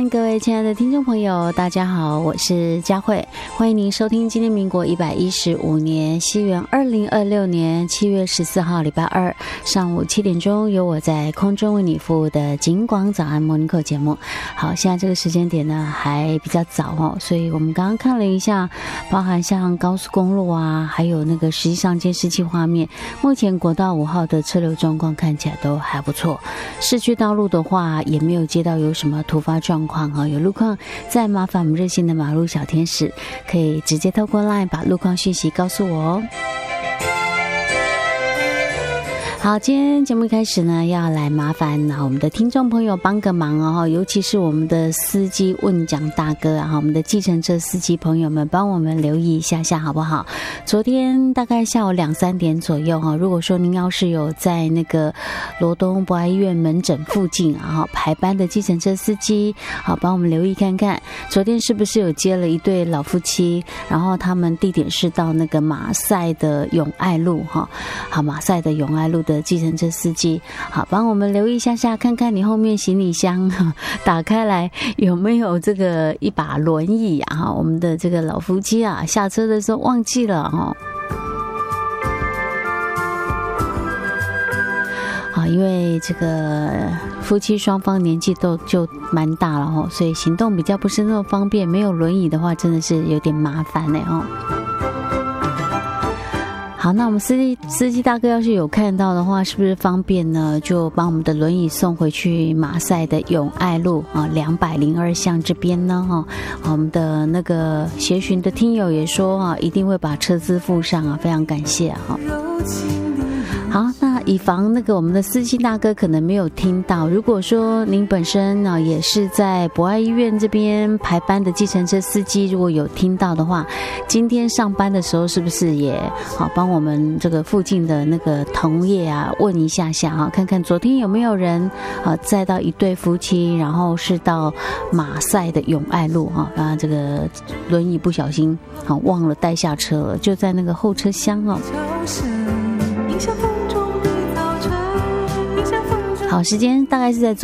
各位亲爱的听众朋友，大家好，我是佳慧，欢迎您收听今天民国115年西元2026年7月14号礼拜二上午7点钟，由我在空中为你服务的警广早安 Morning Call 节目。好，现在这个时间点呢还比较早哦，所以我们刚刚看了一下，包含像高速公路啊，还有那个实际上监视器画面，目前国道5号的车流状况看起来都还不错，市区道路的话也没有接到有什么突发状况哈，有路况再麻烦我们热心的马路小天使可以直接透过 LINE 把路况讯息告诉我哦。好，今天节目一开始呢，要来麻烦我们的听众朋友帮个忙哦，尤其是我们的司机问讲大哥啊，我们的计程车司机朋友们，帮我们留意一下下好不好？昨天大概下午2、3点左右哈，如果说您要是有在那个罗东博爱医院门诊附近啊排班的计程车司机，好，帮我们留意看看，昨天是不是有接了一对老夫妻，然后他们地点是到那个马赛的永爱路哈，好，马赛的永爱路的计程车司机，好，帮我们留意一下下，看看你后面行李箱打开来有没有这个一把轮椅啊？我们的这个老夫妻啊，下车的时候忘记了哈。好，因为这个夫妻双方年纪都就蛮大了哈，所以行动比较不是那么方便，没有轮椅的话，真的是有点麻烦嘞哦。好，那我们司机大哥要是有看到的话，是不是方便呢？就帮我们的轮椅送回去马赛的永爱路啊202巷这边呢哈。我们的那个协寻的听友也说啊，一定会把车资附上啊，非常感谢哈。好，那以防那个我们的司机大哥可能没有听到，如果说您本身呢也是在博爱医院这边排班的计程车司机，如果有听到的话，今天上班的时候是不是也好帮我们这个附近的那个同业啊问一下下啊，看看昨天有没有人载到一对夫妻，然后是到马赛的永爱路啊，这个轮椅不小心忘了带下车了，就在那个后车厢哦。好，时间大概是在